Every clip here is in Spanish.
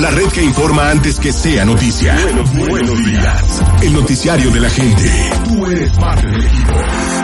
La red que informa antes que sea noticia. Buenos días. El noticiario de la gente. Tú eres parte del equipo.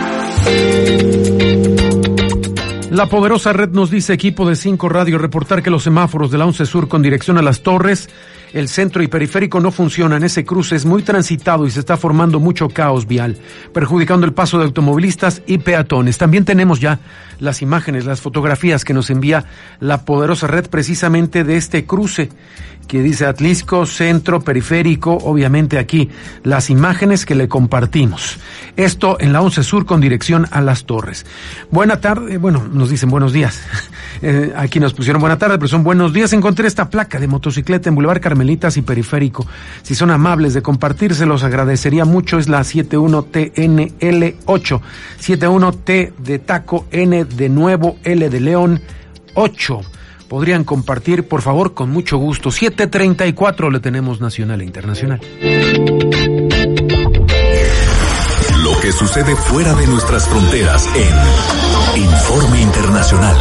La poderosa red nos dice, equipo de 5 Radio, reportar que los semáforos de la 11 Sur con dirección a Las Torres, el centro y periférico no funcionan. Ese cruce es muy transitado y se está formando mucho caos vial, perjudicando el paso de automovilistas y peatones. También tenemos ya las imágenes, las fotografías que nos envía la poderosa red precisamente de este cruce que dice Atlisco, centro, periférico, obviamente aquí las imágenes que le compartimos. Esto en la 11 Sur con dirección a Las Torres. Buena tarde, bueno, nos dicen buenos días. Aquí nos pusieron buena tarde, pero son buenos días. Encontré esta placa de motocicleta en Boulevard Carmelitas y Periférico. Si son amables de compartírselos, agradecería mucho. Es la 71TNL8. 71T de taco, N de nuevo, L de león, 8. Podrían compartir, por favor, con mucho gusto. 7:34 le tenemos nacional e internacional. Lo que sucede fuera de nuestras fronteras en Informe Internacional.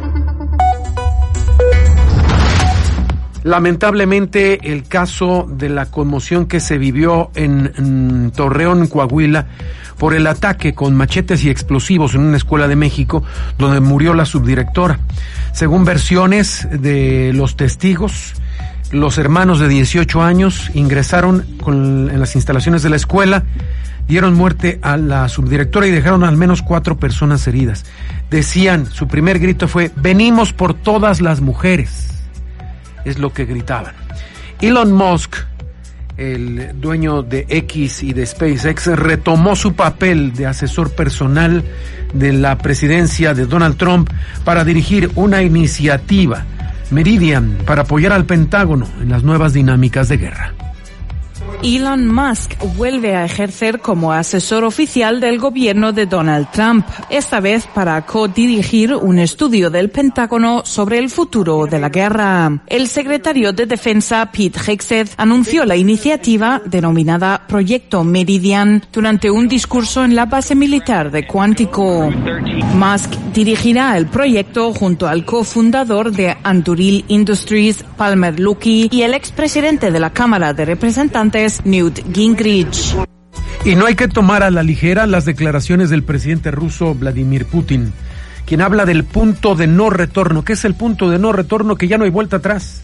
Lamentablemente, el caso de la conmoción que se vivió en Torreón, Coahuila, por el ataque con machetes y explosivos en una escuela de México, donde murió la subdirectora. Según versiones de los testigos, los hermanos de 18 años ingresaron en las instalaciones de la escuela, dieron muerte a la subdirectora y dejaron al menos 4 personas heridas. Decían, su primer grito fue, venimos por todas las mujeres. Es lo que gritaban. Elon Musk, el dueño de X y de SpaceX, retomó su papel de asesor personal de la presidencia de Donald Trump para dirigir una iniciativa, Meridian, para apoyar al Pentágono en las nuevas dinámicas de guerra. Elon Musk vuelve a ejercer como asesor oficial del gobierno de Donald Trump, esta vez para codirigir un estudio del Pentágono sobre el futuro de la guerra. El secretario de Defensa, Pete Hegseth, anunció la iniciativa denominada Proyecto Meridian durante un discurso en la base militar de Quantico. Musk dirigirá el proyecto junto al cofundador de Anduril Industries, Palmer Luckey, y el expresidente de la Cámara de Representantes, Newt Gingrich. Y no hay que tomar a la ligera las declaraciones del presidente ruso Vladimir Putin, quien habla del punto de no retorno. ¿Qué es el punto de no retorno? Que ya no hay vuelta atrás.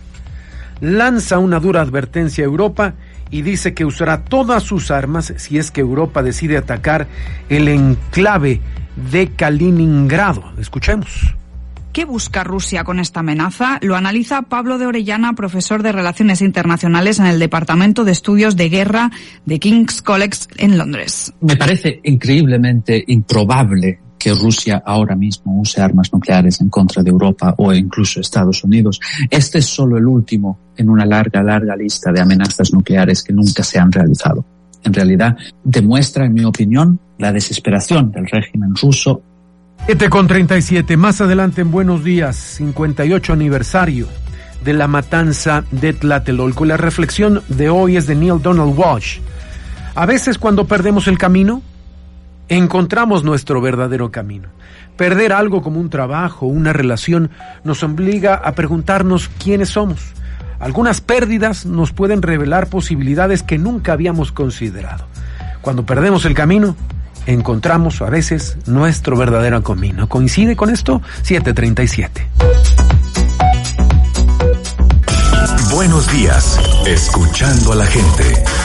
Lanza una dura advertencia a Europa y dice que usará todas sus armas si es que Europa decide atacar el enclave de Kaliningrado. Escuchemos. ¿Qué busca Rusia con esta amenaza? Lo analiza Pablo de Orellana, profesor de Relaciones Internacionales en el Departamento de Estudios de Guerra de King's College en Londres. Me parece increíblemente improbable que Rusia ahora mismo use armas nucleares en contra de Europa o incluso Estados Unidos. Este es solo el último en una larga lista de amenazas nucleares que nunca se han realizado. En realidad, demuestra, en mi opinión, la desesperación del régimen ruso. 7:37, más adelante en Buenos Días, 58 aniversario de la matanza de Tlatelolco. La reflexión de hoy es de Neil Donald Walsh. A veces cuando perdemos el camino, encontramos nuestro verdadero camino. Perder algo como un trabajo, una relación, nos obliga a preguntarnos quiénes somos. Algunas pérdidas nos pueden revelar posibilidades que nunca habíamos considerado. Cuando perdemos el camino, encontramos a veces nuestro verdadero camino. ¿Coincide con esto? 7:37. Buenos días, escuchando a la gente.